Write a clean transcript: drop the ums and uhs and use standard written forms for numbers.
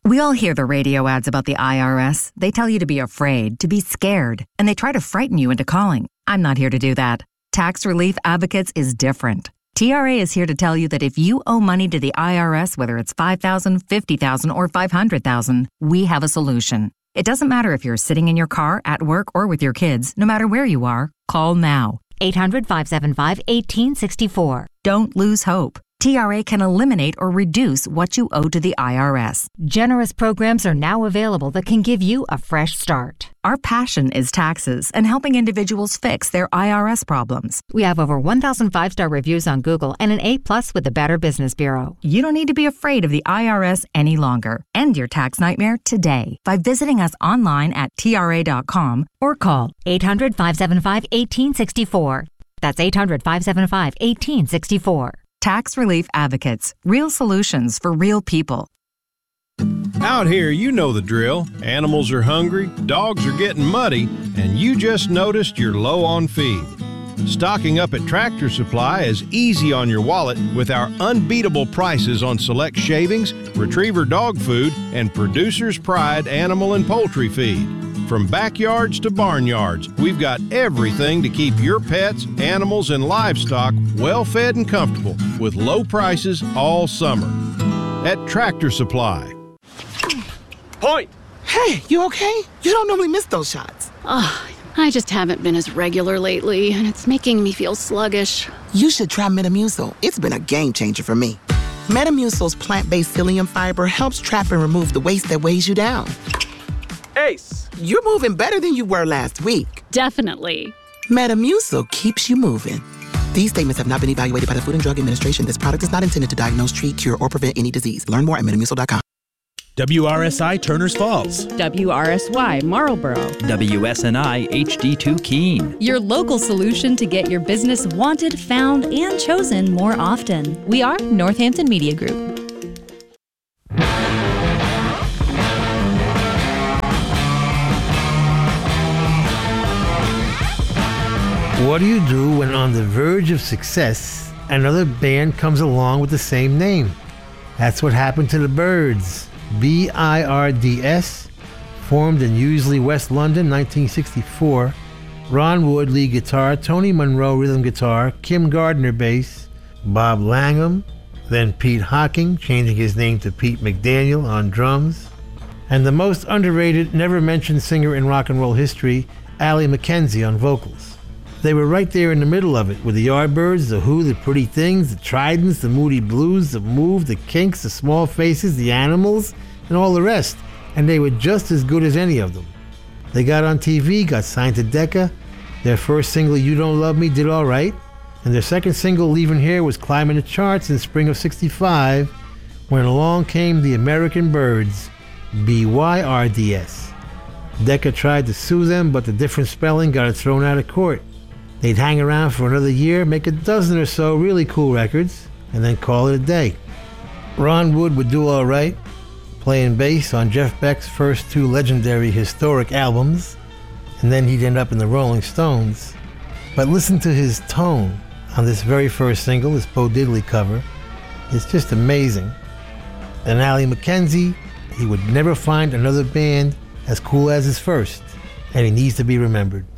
We all hear the radio ads about the IRS. They tell you to be afraid, to be scared, and they try to frighten you into calling. I'm not here to do that. Tax Relief Advocates is different. TRA is here to tell you that if you owe money to the IRS, whether it's $5,000, $50,000, or $500,000, we have a solution. It doesn't matter if you're sitting in your car, at work, or with your kids. No matter where you are, call now. 800-575-1864. Don't lose hope. TRA can eliminate or reduce what you owe to the IRS. Generous programs are now available that can give you a fresh start. Our passion is taxes and helping individuals fix their IRS problems. We have over 1,000 5-star reviews on Google and an A+ with the Better Business Bureau. You don't need to be afraid of the IRS any longer. End your tax nightmare today by visiting us online at TRA.com or call 800-575-1864. That's 800-575-1864. Tax Relief Advocates. Real solutions for real people. Out here, you know the drill. Animals are hungry, dogs are getting muddy, and you just noticed you're low on feed. Stocking up at Tractor Supply is easy on your wallet with our unbeatable prices on select shavings, retriever dog food, and Producer's Pride animal and poultry feed. From backyards to barnyards, we've got everything to keep your pets, animals, and livestock well fed and comfortable with low prices all summer. At Tractor Supply. Point! Hey, you okay? You don't normally miss those shots. I just haven't been as regular lately, and it's making me feel sluggish. You should try Metamucil. It's been a game changer for me. Metamucil's plant-based psyllium fiber helps trap and remove the waste that weighs you down. Ace! You're moving better than you were last week. Definitely. Metamucil keeps you moving. These statements have not been evaluated by the Food and Drug Administration. This product is not intended to diagnose, treat, cure, or prevent any disease. Learn more at metamucil.com. WRSI Turners Falls. WRSY Marlboro. WSNI HD2 Keene. Your local solution to get your business wanted, found, and chosen more often. We are Northampton Media Group. What do you do when on the verge of success, another band comes along with the same name? That's what happened to the Byrds. BIRDS, formed in Useley, West London, 1964. Ron Wood, lead guitar, Tony Monroe, rhythm guitar, Kim Gardner, bass, Bob Langham, then Pete Hocking, changing his name to Pete McDaniel on drums, and the most underrated, never-mentioned singer in rock and roll history, Allie McKenzie on vocals. They were right there in the middle of it, with the Yardbirds, the Who, the Pretty Things, the Tridents, the Moody Blues, the Move, the Kinks, the Small Faces, the Animals, and all the rest, and they were just as good as any of them. They got on TV, got signed to Decca. Their first single, You Don't Love Me, did all right, and their second single, Leavin' Here, was climbing the charts in spring of '65, when along came the American Byrds, BYRDS. Decca tried to sue them, but the different spelling got it thrown out of court. They'd hang around for another year, make a dozen or so really cool records, and then call it a day. Ron Wood would do all right, playing bass on Jeff Beck's first two legendary historic albums, and then he'd end up in the Rolling Stones. But listen to his tone on this very first single, this Bo Diddley cover. It's just amazing. And Allie McKenzie, he would never find another band as cool as his first, and he needs to be remembered.